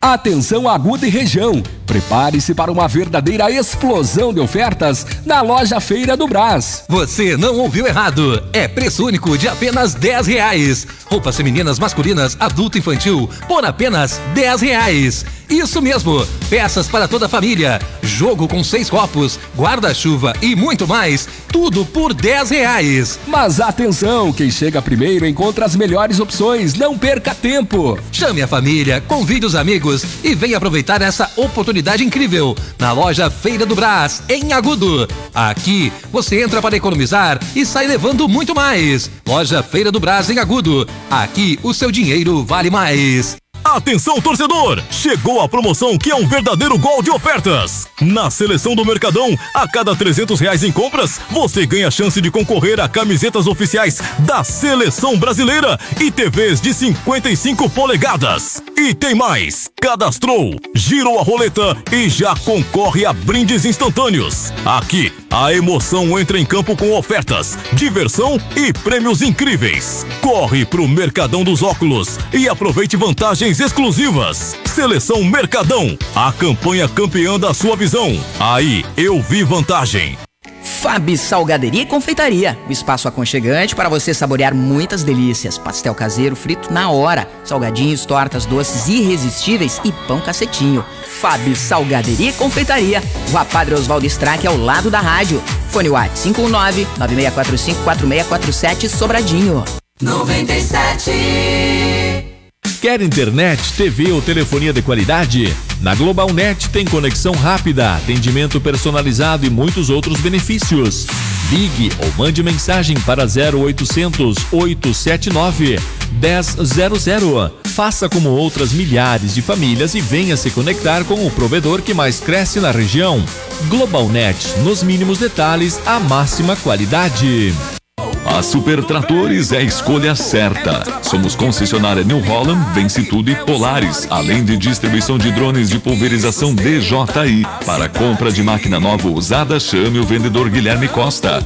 Atenção Agudo e região, prepare-se para uma verdadeira explosão de ofertas na loja Feira do Brás. Você não ouviu errado, é preço único de apenas R$10. Roupas femininas, masculinas, adulto e infantil por apenas R$10. Isso mesmo, peças para toda a família, jogo com 6 copos, guarda-chuva e muito mais, tudo por R$10. Mas atenção, quem chega primeiro encontra as melhores opções, não perca tempo. Chame a família, convide os amigos e venha aproveitar essa oportunidade incrível na loja Feira do Brás, em Agudo. Aqui você entra para economizar e sai levando muito mais. Loja Feira do Brás, em Agudo. Aqui o seu dinheiro vale mais. Atenção, torcedor! Chegou a promoção que é um verdadeiro gol de ofertas. Na Seleção do Mercadão, a cada R$300 em compras, você ganha a chance de concorrer a camisetas oficiais da Seleção Brasileira e TVs de 55 polegadas. E tem mais! Cadastrou, girou a roleta e já concorre a brindes instantâneos. Aqui, a emoção entra em campo com ofertas, diversão e prêmios incríveis. Corre pro Mercadão dos Óculos e aproveite vantagens exclusivas. Seleção Mercadão, a campanha campeã da sua visão. Aí eu vi vantagem. Fabi Salgaderia e Confeitaria, um espaço aconchegante para você saborear muitas delícias. Pastel caseiro frito na hora, salgadinhos, tortas, doces irresistíveis e pão cacetinho. Fabi Salgaderia e Confeitaria, Rua Padre Oswaldo Strack, ao lado da rádio. Fone WhatsApp 519-9645-4647 Sobradinho. 97. Quer internet, TV ou telefonia de qualidade? Na GlobalNet tem conexão rápida, atendimento personalizado e muitos outros benefícios. Ligue ou mande mensagem para 0800 879 1000. Faça como outras milhares de famílias e venha se conectar com o provedor que mais cresce na região. GlobalNet, nos mínimos detalhes, a máxima qualidade. A Super Tratores é a escolha certa. Somos concessionária New Holland, Vence Tudo e Polaris, além de distribuição de drones de pulverização DJI. Para compra de máquina nova ou usada, chame o vendedor Guilherme Costa.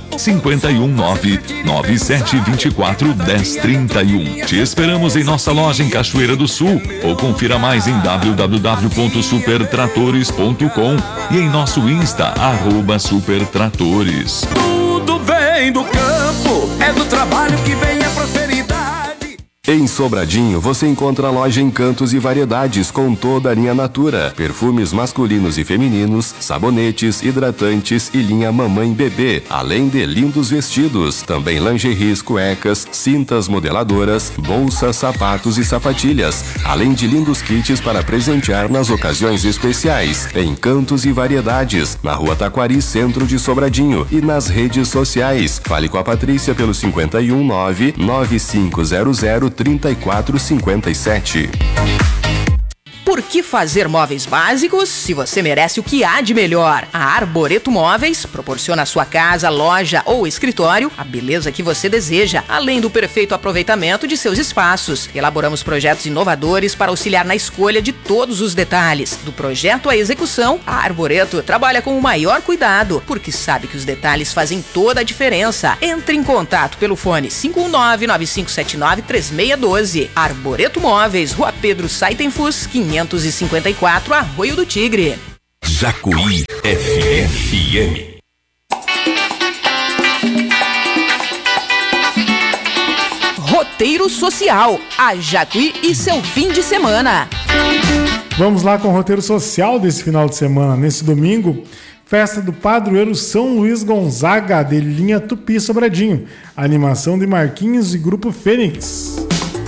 519-9724-1031. Te esperamos em nossa loja em Cachoeira do Sul ou confira mais em www.supertratores.com e em nosso Insta, @supertratores. Tudo vem do campo, é do trabalho que vem a prosperidade. Em Sobradinho, você encontra a loja Encantos e Variedades com toda a linha Natura, perfumes masculinos e femininos, sabonetes, hidratantes e linha mamãe bebê, além de lindos vestidos, também lingeries, cuecas, cintas modeladoras, bolsas, sapatos e sapatilhas, além de lindos kits para presentear nas ocasiões especiais. Encantos e Variedades, na Rua Taquari, centro de Sobradinho, e nas redes sociais. Fale com a Patrícia pelo 519-9500-3457. Por que fazer móveis básicos se você merece o que há de melhor? A Arboreto Móveis proporciona à sua casa, loja ou escritório a beleza que você deseja, além do perfeito aproveitamento de seus espaços. Elaboramos projetos inovadores para auxiliar na escolha de todos os detalhes. Do projeto à execução, a Arboreto trabalha com o maior cuidado, porque sabe que os detalhes fazem toda a diferença. Entre em contato pelo fone 519-9579-3612. Arboreto Móveis, Rua Pedro Saitenfus, 554, Arroio do Tigre. Jacuí FM. Roteiro Social, a Jacuí e seu fim de semana. Vamos lá com o roteiro social desse final de semana. Nesse domingo, festa do padroeiro São Luís Gonzaga, de linha Tupi Sobradinho. Animação de Marquinhos e Grupo Fênix.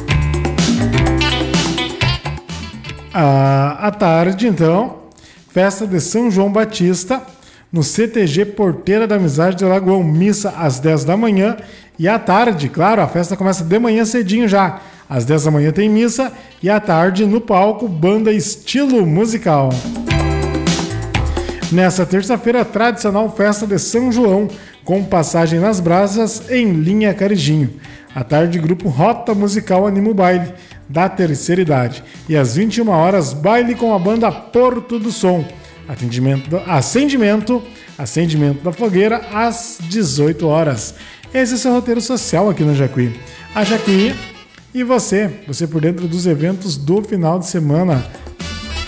À tarde, então, festa de São João Batista, no CTG Porteira da Amizade de Lagoão. Missa às 10 da manhã. E à tarde, claro, a festa começa de manhã cedinho já. Às 10 da manhã tem missa e à tarde, no palco, banda Estilo Musical. Nessa terça-feira, tradicional festa de São João, com passagem nas brasas em linha Carijinho. À tarde, grupo Rota Musical anima o baile da terceira idade. E às 21 horas, baile com a banda Porto do Som. Acendimento da fogueira às 18 horas. Esse é o seu roteiro social aqui no Jacuí. A Jacuí e você por dentro dos eventos do final de semana.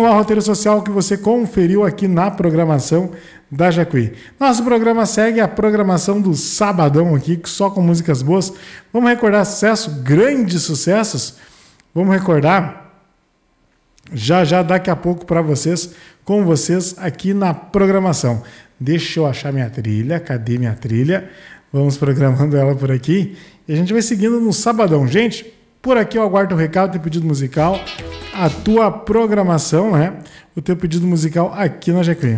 ao roteiro social que você conferiu aqui na programação da Jacuí. Nosso programa segue a programação do Sabadão aqui, só com músicas boas. Vamos recordar grandes sucessos. Vamos recordar já daqui a pouco para vocês, com vocês aqui na programação. Deixa eu achar minha trilha. Cadê minha trilha? Vamos programando ela por aqui. E a gente vai seguindo no Sabadão. Gente, por aqui eu aguardo o recado, teu pedido musical, a tua programação, né? O teu pedido musical aqui na Jacuí.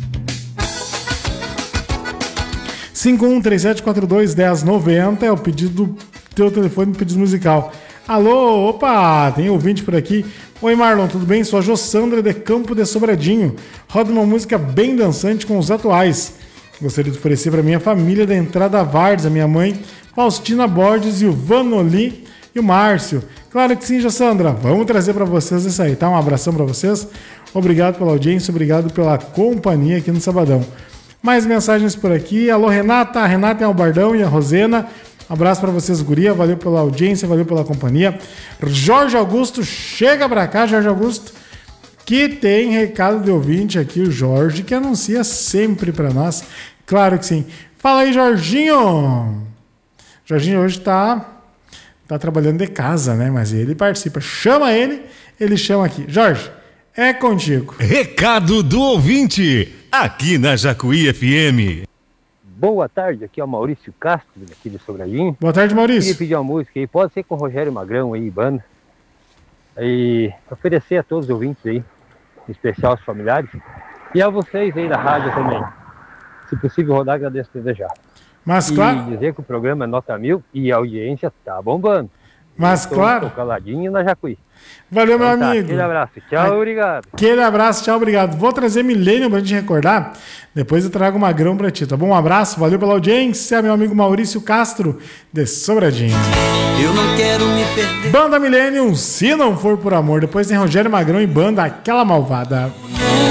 5137421090 é o pedido, teu telefone de pedido musical. Alô, opa, tem ouvinte por aqui. Oi Marlon, tudo bem? Sou a Jossandra de Campo de Sobradinho. Roda uma música bem dançante com os atuais. Gostaria de oferecer para minha família da Entrada Vardes, a minha mãe, Faustina Borges e o Vanoli e o Márcio. Claro que sim, Jossandra. Vamos trazer para vocês isso aí, tá? Um abração para vocês. Obrigado pela audiência, obrigado pela companhia aqui no Sabadão. Mais mensagens por aqui. Alô, Renata. A Renata é o Bardão e a Rosena. Abraço para vocês, guria. Valeu pela audiência, valeu pela companhia. Jorge Augusto, chega para cá, Jorge Augusto, que tem recado de ouvinte aqui, o Jorge, que anuncia sempre para nós. Claro que sim. Fala aí, Jorginho. Jorginho hoje tá trabalhando de casa, né? Mas ele participa. Chama ele chama aqui. Jorge, é contigo. Recado do ouvinte, aqui na Jacuí FM. Boa tarde, aqui é o Maurício Castro, aqui de Sobradinho. Boa tarde, Maurício. Queria pedir uma música aí, pode ser com o Rogério Magrão aí, banda. E oferecer a todos os ouvintes aí, em especial aos familiares, e a vocês aí da rádio também. Se possível rodar, agradeço desejar. Mas e claro, dizer que o programa é nota 1000 e a audiência tá bombando. Mas claro. Tô caladinho na Jacuí. Valeu, então, meu amigo. Aquele abraço. Tchau, obrigado. Aquele abraço, tchau, obrigado. Vou trazer Millennium pra gente recordar. Depois eu trago uma grão pra ti, tá bom? Um abraço, valeu pela audiência, meu amigo Maurício Castro, de Sobradinho. Eu não quero me perder. Banda Millennium, se não for por amor. Depois tem Rogério Magrão e banda Aquela Malvada.